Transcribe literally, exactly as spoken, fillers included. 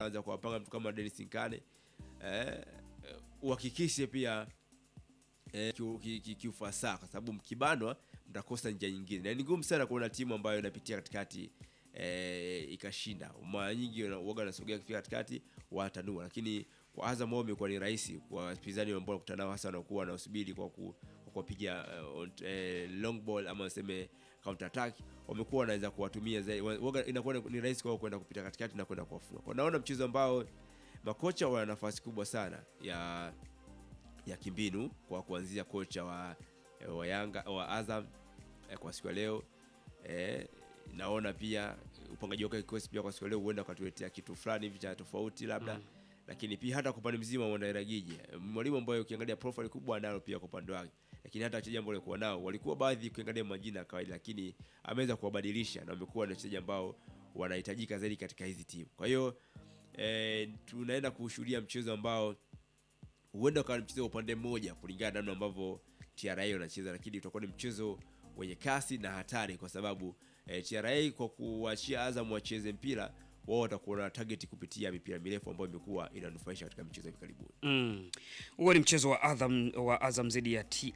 unaanza kuwapanga mtu kama Dennis Nkane, eh uhakikishe pia eh kiufasaha, kwa sababu mkibanwa mtakosa njia nyingine. Na ni ngumu sana kuona timu ambayo inapitia katikati eh ikashinda. Mara nyingi uoga nasogea kufika katikati watanua, lakini kwa Azam wao imekuwa ni rahisi kwa wapinzani ambao wanakutana nao, hasa wanakuwa wanasubiri kwa ku, kwa kupiga uh, uh, long ball ama useme counter attack, wamekuwa wanaweza kuwatumia zaidi. Uoga inakuwa ni rahisi kwao kwenda kupita katikati na kwenda kuwafunga. Kwa naona mchezo ambao makocha wana nafasi kubwa sana ya ya kimbinu, kwa kuanzia kocha wa wa Yanga wa Azam eh, kwa siku ya leo eh naona pia upangaji wake kikosi pia kwa siku leo huenda katuletea kitu fulani hivi cha tofauti labda mm. Lakini pia hata kwa upande mzima wa Ndairagije, mwalimu ambaye ukiangalia profile kubwa analo pia kwa upande wake, lakini hata wachezaji ambao walikuwa nao walikuwa baadhi ukiangalia majina kawaida, lakini ameweza kuwabadilisha na wamekuwa na wachezaji ambao wanahitajika zaidi katika hizi timu. Kwa hiyo eh, tunaenda kushuhudia mchezo ambao huenda kama mchezo upande mmoja kulingana na namna ambavyo T R A wanacheza, lakini utakuwa ni mchezo wenye kasi na hatari, kwa sababu eh, T R A kwa kuachia Azam wacheze mpira, wao watakuwa na target kupitia mipira mirefu ambayo imekuwa inanufaisha katika michezo ya karibuni. Mm. Huo ni mchezo wa Azam wa Azam zidi ya T